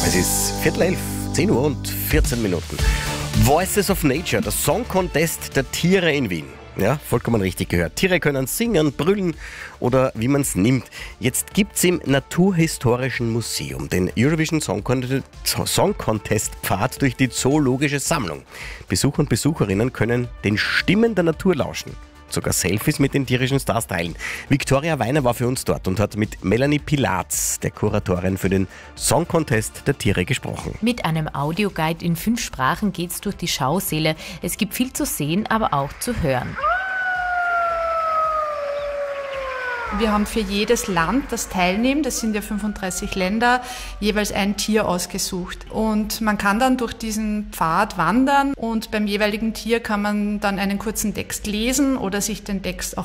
Es ist 10:15, 10 Uhr und 14 Minuten. Voices of Nature, der Song Contest der Tiere in Wien. Ja, vollkommen richtig gehört. Tiere können singen, brüllen oder wie man es nimmt. Jetzt gibt es im Naturhistorischen Museum den Eurovision Song Contest Pfad durch die Zoologische Sammlung. Besucher und Besucherinnen können den Stimmen der Natur lauschen. Sogar Selfies mit den tierischen Stars teilen. Viktoria Weiner war für uns dort und hat mit Melanie Pilatz, der Kuratorin für den Song Contest der Tiere, gesprochen. Mit einem Audioguide in 5 Sprachen geht's durch die Schausäle. Es gibt viel zu sehen, aber auch zu hören. Wir haben für jedes Land, das teilnimmt, das sind ja 35 Länder, jeweils ein Tier ausgesucht. Und man kann dann durch diesen Pfad wandern und beim jeweiligen Tier kann man dann einen kurzen Text lesen oder sich den Text auch